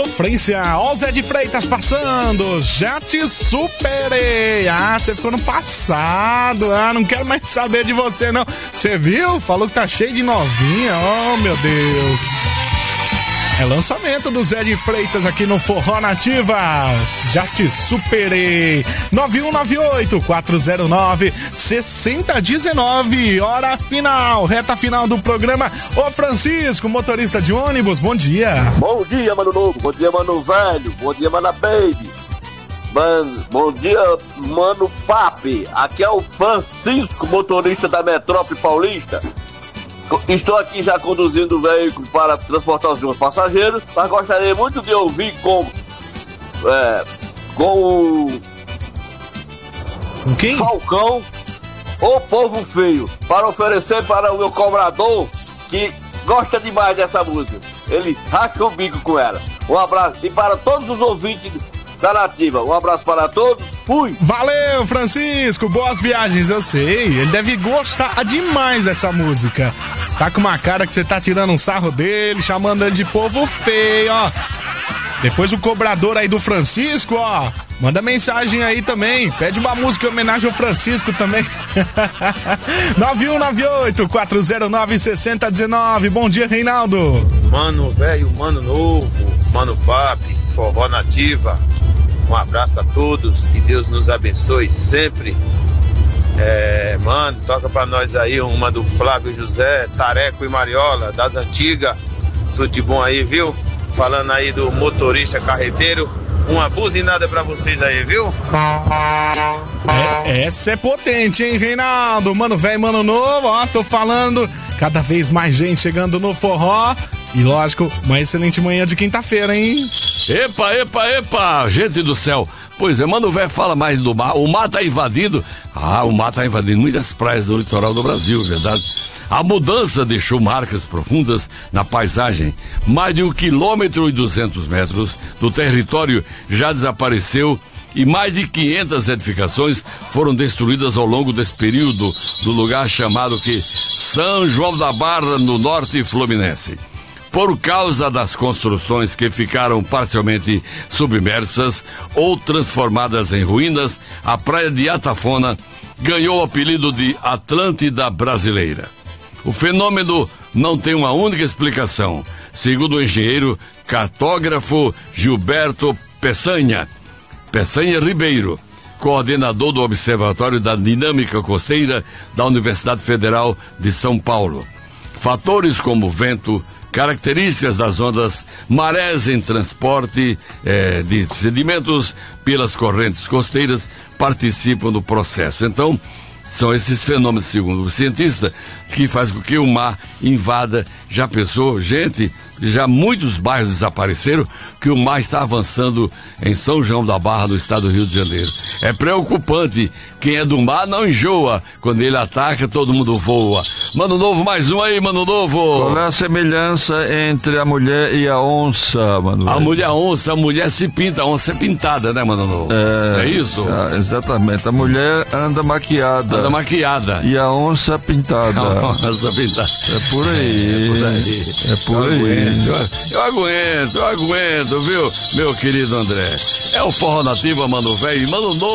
Sofrência, ó o Zé de Freitas passando, já te superei. Ah, você ficou no passado, não quero mais saber de você não. Você viu? Falou que tá cheio de novinha, oh meu Deus. É lançamento do Zé de Freitas aqui no Forró Nativa. Já te superei. 9198-409-6019. Hora final, reta final do programa. Ô Francisco, motorista de ônibus, bom dia. Bom dia, mano novo. Bom dia, mano velho. Bom dia, mano baby. Mano, bom dia, mano papi. Aqui é o Francisco, motorista da Metrópole Paulista. Estou aqui já conduzindo o veículo para transportar os meus passageiros, mas gostaria muito de ouvir com quem? Falcão, o Povo Feio, para oferecer para o meu cobrador, que gosta demais dessa música. Ele racha o bico com ela. Um abraço. E para todos os ouvintes da Nativa, um abraço para todos, fui! Valeu, Francisco, boas viagens, eu sei, ele deve gostar demais dessa música. Tá com uma cara que você tá tirando um sarro dele, chamando ele de povo feio, ó. Depois o cobrador aí do Francisco, ó, manda mensagem aí também, pede uma música em homenagem ao Francisco também. 9198-409-6019, bom dia, Reinaldo. Mano velho, mano novo, mano papi, Forró Nativa. Um abraço a todos, que Deus nos abençoe sempre. Mano, toca pra nós aí uma do Flávio José, Tareco e Mariola, das antigas. Tudo de bom aí, viu? Falando aí do motorista carreteiro, uma buzinada pra vocês aí, viu? Essa é potente, hein, Reinaldo? Mano velho, mano novo, ó, tô falando, cada vez mais gente chegando no forró. E lógico, uma excelente manhã de quinta-feira, hein? Epa, gente do céu. Pois é, mano, velho, fala mais do mar. O mar tá invadindo. O mar tá invadindo muitas praias do litoral do Brasil, verdade? A mudança deixou marcas profundas na paisagem. Mais de 1,2 km do território já desapareceu e mais de 500 edificações foram destruídas ao longo desse período do lugar chamado que São João da Barra, no norte fluminense. Por causa das construções que ficaram parcialmente submersas ou transformadas em ruínas, a praia de Atafona ganhou o apelido de Atlântida Brasileira. O fenômeno não tem uma única explicação, segundo o engenheiro cartógrafo Gilberto Peçanha Ribeiro, coordenador do Observatório da Dinâmica Costeira da Universidade Federal de São Paulo. Fatores como vento, características das ondas, marés em transporte de sedimentos pelas correntes costeiras participam do processo. Então, são esses fenômenos, segundo o cientista, que faz com que o mar invada. Já pensou, gente, já muitos bairros desapareceram, que o mar está avançando em São João da Barra, no estado do Rio de Janeiro. É preocupante. Quem é do mar não enjoa. Quando ele ataca, todo mundo voa. Mano Novo, mais um aí, Mano Novo. Qual é a semelhança entre a mulher e a onça, Mano? A mulher se pinta, a onça é pintada, né, Mano Novo? É isso? Exatamente. A mulher anda maquiada. E a onça pintada. A onça pintada. É por aí. É por aí. Eu aguento, viu, meu querido André? É o Forró Nativa, Mano Velho, Mano Novo.